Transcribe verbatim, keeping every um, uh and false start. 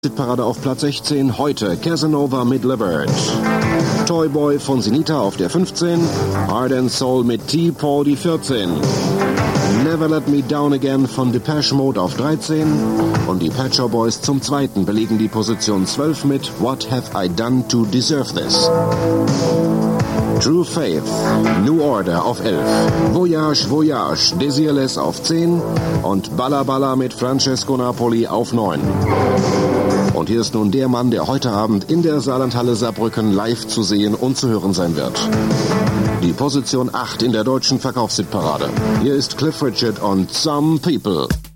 Parade auf Platz sechzehn, heute Casanova mit Libert. Toyboy von Sinita auf der fünfzehn, Heart and Soul mit T-Paul die vierzehn. Never Let Me Down Again von Depeche Mode auf dreizehn und die Pet Shop Boys zum zweiten belegen die Position zwölf mit What Have I Done to Deserve This. True Faith, New Order auf elf, Voyage, Voyage, Desireless auf zehn und Balla Balla mit Francesco Napoli auf neun. Und hier ist nun der Mann, der heute Abend in der Saarlandhalle Saarbrücken live zu sehen und zu hören sein wird. Die Position acht in der deutschen Verkaufshitparade. Hier ist Cliff Richard und Some People.